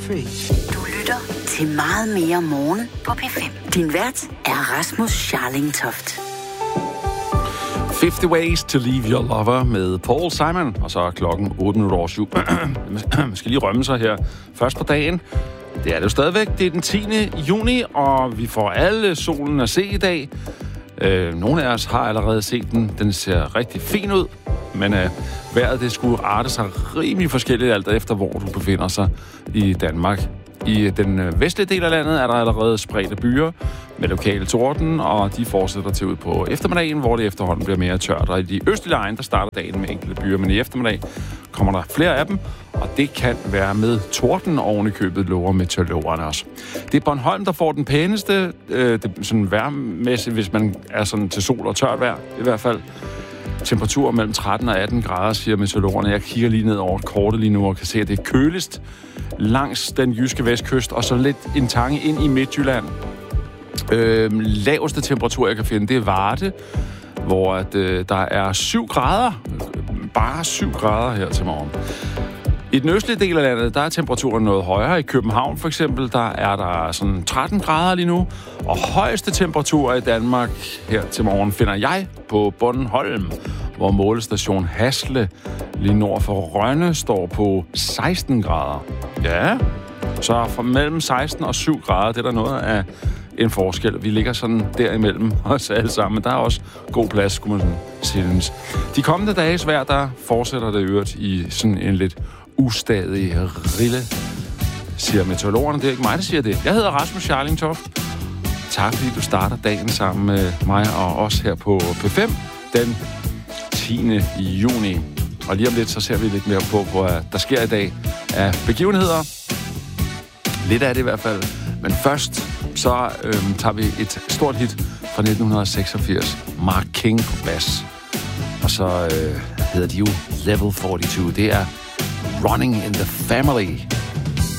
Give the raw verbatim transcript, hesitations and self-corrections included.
free. Du lytter til Meget mere morgen på P fem. Din vært er Rasmus Scharling Toft. fifty Ways to Leave Your Lover med Paul Simon, og så er klokken otte minutter over syv. Man skal lige rømme sig her først på dagen. Det er det jo stadigvæk. Det er den tiende juni, og vi får alle solen at se i dag. Øh, nogle af os har allerede set den. Den ser rigtig fin ud, men øh, vejret det skulle arte sig rimelig forskelligt alt efter, hvor du befinder sig i Danmark. I den vestlige del af landet er der allerede spredte byer med lokale torden, og de fortsætter til ud på eftermiddagen, hvor det efterhånden bliver mere tørt. Og i de østlige egne, der starter dagen med enkelte byer, men i eftermiddag kommer der flere af dem, og det kan være med torden oven i købet, lover meteorologerne også. Det er Bornholm, der får den pæneste, øh, det, sådan vejrmæssigt, hvis man er sådan til sol og tørt vejr, i hvert fald. Temperaturer mellem tretten og atten grader, siger meteorologerne. Jeg kigger lige ned over kortet lige nu og kan se, at det er køligst langs den jyske vestkyst, og så lidt en tange ind i Midtjylland. Øh, laveste temperatur, jeg kan finde, det er Varde, hvor at, øh, der er syv grader. Bare syv grader her til morgen. I den østlige del af landet, der er temperaturen noget højere. I København for eksempel, der er der sådan tretten grader lige nu. Og højeste temperatur i Danmark her til morgen finder jeg på Bornholm, hvor målestation Hasle lige nord for Rønne står på seksten grader. Ja, så fra mellem seksten og syv grader, det er der noget af en forskel. Vi ligger sådan derimellem os alle sammen. Der er også god plads, skulle man sige. De kommende dages vejr, der fortsætter det øvrigt i sådan en lidt ustadig rille, siger meteorologerne. Det er ikke mig, der siger det. Jeg hedder Rasmus Scharling Toft. Tak, fordi du starter dagen sammen med mig og os her på P fem den tiende juni. Og lige om lidt, så ser vi lidt mere på, hvad der sker i dag af begivenheder. Lidt af det i hvert fald. Men først, så øhm, tager vi et stort hit fra nitten seksogfirs. Mark King på bas. Og så øh, hedder de jo Level forty-two. Det er Running in the Family.